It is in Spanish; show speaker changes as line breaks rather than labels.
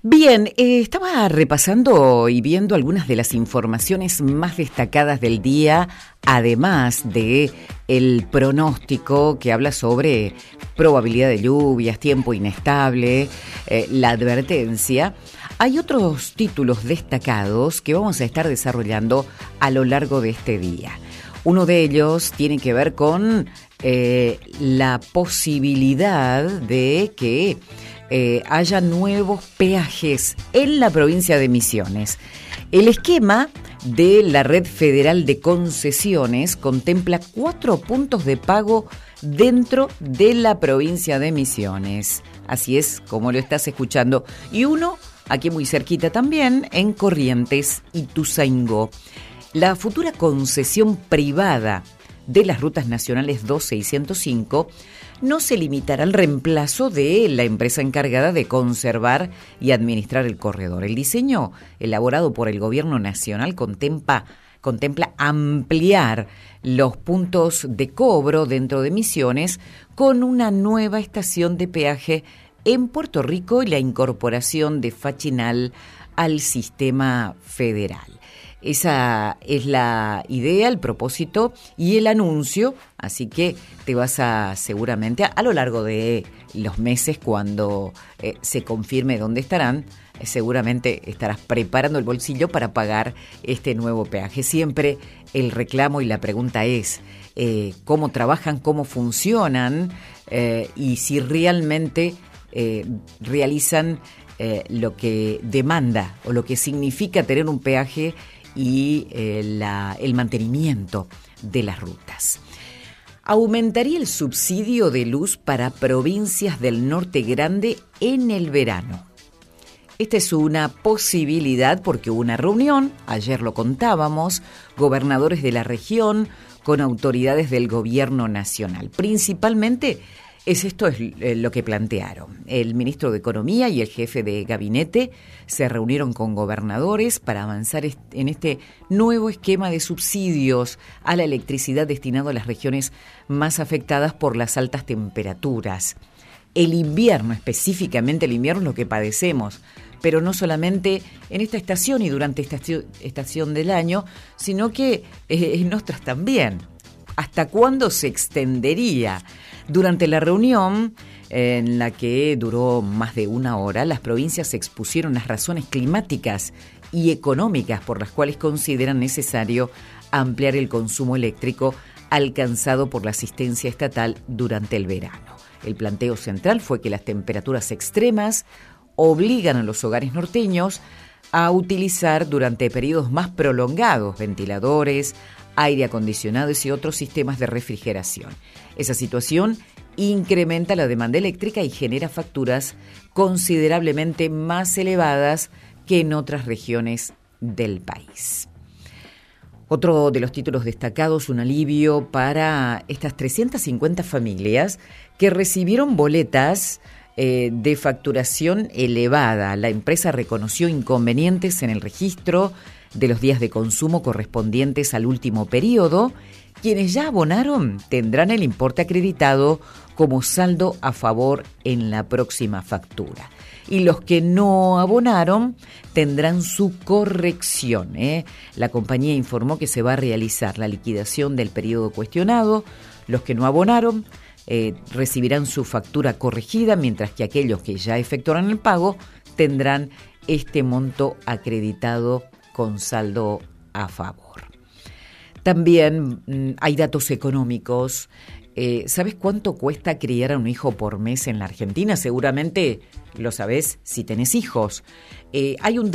Bien, estaba repasando y viendo algunas de las informaciones más destacadas del día, además de el pronóstico que habla sobre probabilidad de lluvias, tiempo inestable, la advertencia. Hay otros títulos destacados que vamos a estar desarrollando a lo largo de este día. Uno de ellos tiene que ver con la posibilidad de que haya nuevos peajes en la provincia de Misiones. El esquema de la Red Federal de Concesiones contempla 4 puntos de pago dentro de la provincia de Misiones. Así es como lo estás escuchando. Y uno, aquí muy cerquita también, en Corrientes, Ituzaingó. La futura concesión privada de las rutas nacionales 12 y 105 no se limitará al reemplazo de la empresa encargada de conservar y administrar el corredor. El diseño elaborado por el Gobierno Nacional contempla ampliar los puntos de cobro dentro de Misiones con una nueva estación de peaje en Puerto Rico y la incorporación de Fachinal al sistema federal. Esa es la idea, el propósito y el anuncio, así que te vas a seguramente a lo largo de los meses cuando se confirme dónde estarán, seguramente estarás preparando el bolsillo para pagar este nuevo peaje. Siempre el reclamo y la pregunta es cómo trabajan, cómo funcionan y si realmente realizan lo que demanda o lo que significa tener un peaje y el mantenimiento de las rutas. Aumentaría el subsidio de luz para provincias del norte grande en el verano. Esta es una posibilidad porque hubo una reunión, ayer lo contábamos, gobernadores de la región con autoridades del gobierno nacional. Principalmente esto es lo que plantearon. El ministro de Economía y el jefe de gabinete se reunieron con gobernadores para avanzar en este nuevo esquema de subsidios a la electricidad destinado a las regiones más afectadas por las altas temperaturas. El invierno, específicamente el invierno, es lo que padecemos, pero no solamente en esta estación y durante esta estación del año, sino que en otras también. ¿Hasta cuándo se extendería? Durante la reunión, en la que duró más de una hora, las provincias expusieron las razones climáticas y económicas por las cuales consideran necesario ampliar el consumo eléctrico alcanzado por la asistencia estatal durante el verano. El planteo central fue que las temperaturas extremas obligan a los hogares norteños a utilizar durante periodos más prolongados ventiladores, aire acondicionado y otros sistemas de refrigeración. Esa situación incrementa la demanda eléctrica y genera facturas considerablemente más elevadas que en otras regiones del país. Otro de los títulos destacados, un alivio para estas 350 familias que recibieron boletas de facturación elevada. La empresa reconoció inconvenientes en el registro de los días de consumo correspondientes al último periodo. Quienes ya abonaron tendrán el importe acreditado como saldo a favor en la próxima factura. Y los que no abonaron tendrán su corrección. La compañía informó que se va a realizar la liquidación del periodo cuestionado. Los que no abonaron recibirán su factura corregida, mientras que aquellos que ya efectuaron el pago tendrán este monto acreditado con saldo a favor. También hay datos económicos. ¿Sabes cuánto cuesta criar a un hijo por mes en la Argentina? Seguramente lo sabés si tenés hijos. Hay un